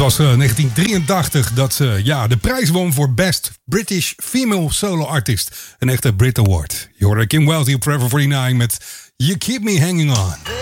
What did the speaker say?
was 1983 dat ze de prijs won voor Best British Female Solo Artist. Een echte Brit Award. Je hoorde Kim Wilde op Forever 49 met You Keep Me Hanging On.